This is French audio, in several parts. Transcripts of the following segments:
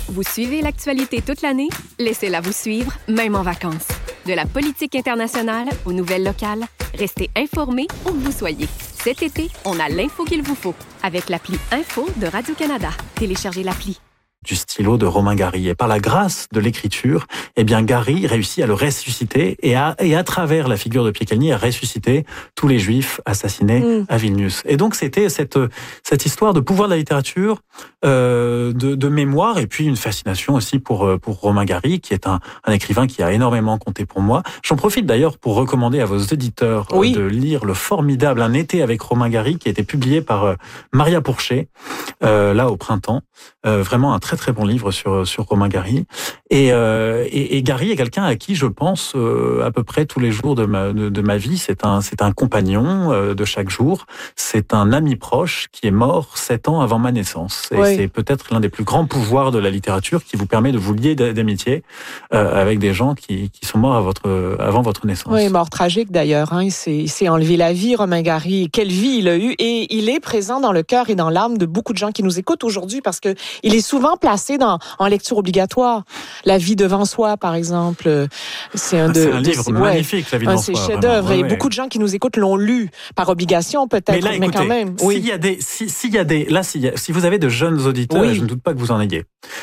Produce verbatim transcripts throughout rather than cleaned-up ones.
Vous suivez l'actualité toute l'année? Laissez-la vous suivre, même en vacances. De la politique internationale aux nouvelles locales, restez informés où que vous soyez. Cet été, on a l'info qu'il vous faut avec l'appli Info de Radio-Canada. Téléchargez l'appli. Du stylo de Romain Gary. Et par la grâce de l'écriture, eh bien, Gary réussit à le ressusciter et à, et à travers la figure de Piekielny, à ressusciter tous les Juifs assassinés mmh. à Vilnius. Et donc, c'était cette, cette histoire de pouvoir de la littérature, euh, de, de mémoire, et puis une fascination aussi pour, pour Romain Gary, qui est un, un écrivain qui a énormément compté pour moi. J'en profite d'ailleurs pour recommander à vos auditeurs oui. de lire le formidable Un été avec Romain Gary, qui a été publié par Maria Pourchet, euh, là, au printemps. Euh, vraiment un très très bon livre sur sur Romain Gary. Et, euh, et, et Gary est quelqu'un à qui je pense euh, à peu près tous les jours de ma de, de ma vie. C'est un c'est un compagnon euh, de chaque jour. C'est un ami proche qui est mort sept ans avant ma naissance. Et oui. c'est peut-être l'un des plus grands pouvoirs de la littérature qui vous permet de vous lier d'amitié euh, avec des gens qui qui sont morts à votre avant votre naissance. Oui, mort tragique d'ailleurs. Hein. Il s'est il s'est enlevé la vie, Romain Gary. Quelle vie il a eu, et il est présent dans le cœur et dans l'âme de beaucoup de gens qui nous écoutent aujourd'hui, parce que il est souvent placé dans, en lecture obligatoire. La vie devant soi, par exemple. C'est un, de, c'est un livre de, magnifique, ouais, La vie devant soi. C'est chef-d'œuvre. Ouais, et ouais. beaucoup de gens qui nous écoutent l'ont lu. Par obligation, peut-être, mais, là, mais écoutez, quand même. S'il oui. y a des, si, s'il y a des, là, s'il y a, si vous avez de jeunes auditeurs, oui. et je ne doute pas que vous en ayez,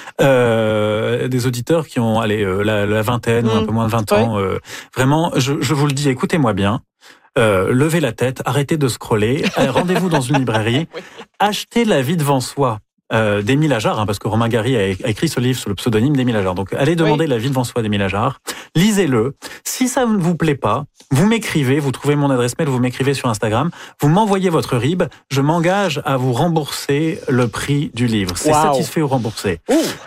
euh, des auditeurs qui ont, allez, euh, la, la vingtaine, mmh. ou un peu moins de vingt ouais. ans, euh, vraiment, je, je vous le dis, écoutez-moi bien. Euh, levez la tête, arrêtez de scroller, rendez-vous dans une librairie, oui. achetez La vie devant soi. Euh, d'Émile Ajar, hein, parce que Romain Gary a écrit ce livre sous le pseudonyme d'Émile Ajar. Donc, allez demander oui. La vie devant soi d'Émile Ajar. Lisez-le. Si ça ne vous plaît pas, vous m'écrivez, vous trouvez mon adresse mail, vous m'écrivez sur Instagram, vous m'envoyez votre R I B, je m'engage à vous rembourser le prix du livre. C'est wow. satisfait ou remboursé.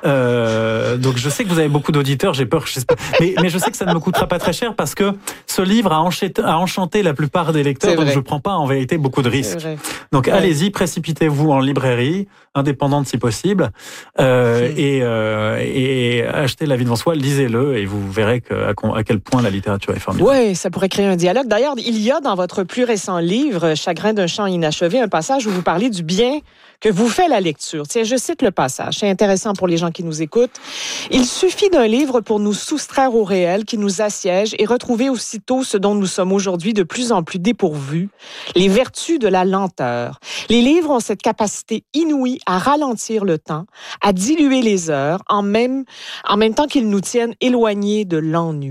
Euh, donc, je sais que vous avez beaucoup d'auditeurs, j'ai peur, je sais pas, mais, mais je sais que ça ne me coûtera pas très cher, parce que ce livre a enchanté, a enchanté la plupart des lecteurs, donc je ne prends pas en vérité beaucoup de risques. Donc, ouais. allez-y, précipitez-vous en librairie, indépendante si possible, euh, et, euh, et achetez La vie devant soi, lisez-le, et vous verrez que, à, à quel point la littérature est formidable. Oui, ça pourrait créer un dialogue. D'ailleurs, il y a dans votre plus récent livre, Chagrin d'un chant inachevé, un passage où vous parlez du bien que vous fait la lecture. Tiens, je cite le passage, c'est intéressant pour les gens qui nous écoutent. « Il suffit d'un livre pour nous soustraire au réel qui nous assiège et retrouver aussitôt ce dont nous sommes aujourd'hui de plus en plus dépourvus, les vertus de la lenteur. Les livres ont cette capacité inouïe à ralentir le temps, à diluer les heures, en même, en même temps qu'ils nous tiennent éloignés de l'ennui. »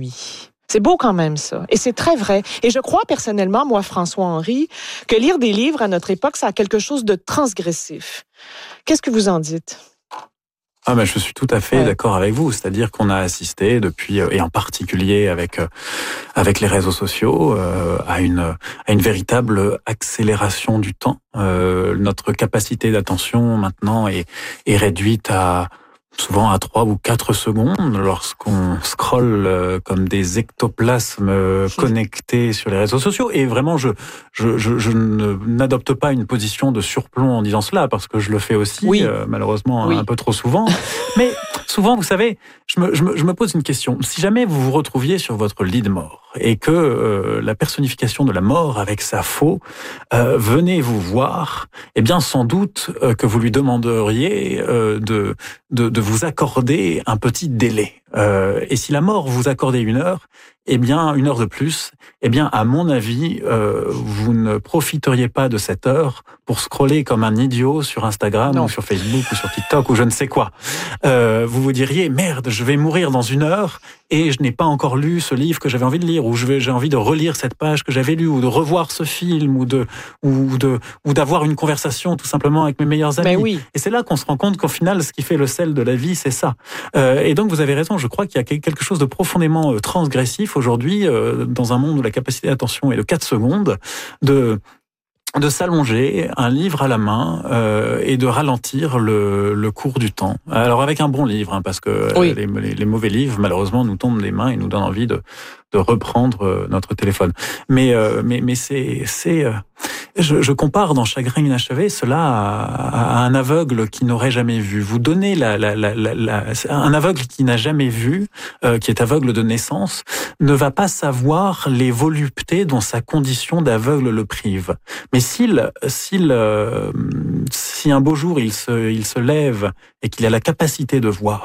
C'est beau quand même, ça. Et c'est très vrai. Et je crois personnellement, moi, François-Henri, que lire des livres à notre époque, ça a quelque chose de transgressif. Qu'est-ce que vous en dites? Ah ben, je suis tout à fait ouais. d'accord avec vous. C'est-à-dire qu'on a assisté depuis, et en particulier avec avec les réseaux sociaux, euh, à une à une véritable accélération du temps. Euh, notre capacité d'attention maintenant est est réduite à souvent à trois ou quatre secondes lorsqu'on scrolle comme des ectoplasmes connectés sur les réseaux sociaux. Et vraiment, je je je, je n'adopte pas une position de surplomb en disant cela, parce que je le fais aussi, oui. euh, malheureusement, oui. un peu trop souvent. Mais souvent, vous savez, je me, je me je me pose une question. Si jamais vous vous retrouviez sur votre lit de mort et que euh, la personnification de la mort avec sa faux euh, venait vous voir, eh bien, sans doute euh, que vous lui demanderiez euh, de de de vous accorder un petit délai. Euh, et si la mort vous accordait une heure, eh bien, une heure de plus, eh bien, à mon avis, euh, vous ne profiteriez pas de cette heure pour scroller comme un idiot sur Instagram non. ou sur Facebook ou sur TikTok ou je ne sais quoi. Euh, vous vous diriez, merde, je vais mourir dans une heure et je n'ai pas encore lu ce livre que j'avais envie de lire, ou je vais, j'ai envie de relire cette page que j'avais lue, ou de revoir ce film, ou de, ou de, ou d'avoir une conversation tout simplement avec mes meilleurs amis. Mais oui. Et c'est là qu'on se rend compte qu'au final, ce qui fait le sel de la vie, c'est ça. Euh, et donc, vous avez raison. Je crois qu'il y a quelque chose de profondément transgressif aujourd'hui, euh, dans un monde où la capacité d'attention est de quatre secondes, de de s'allonger, un livre à la main, euh, et de ralentir le, le cours du temps. Alors avec un bon livre, hein, parce que oui. les, les, les mauvais livres, malheureusement, nous tombent des mains et nous donnent envie de, de reprendre notre téléphone. Mais euh, mais mais c'est c'est euh, je, je compare dans Chagrin inachevé cela à, à un aveugle qui n'aurait jamais vu. Vous donnez la la la, la, la un aveugle qui n'a jamais vu, euh, qui est aveugle de naissance, ne va pas savoir les voluptés dont sa condition d'aveugle le prive. Mais s'il s'il euh, si un beau jour il se il se lève et qu'il a la capacité de voir,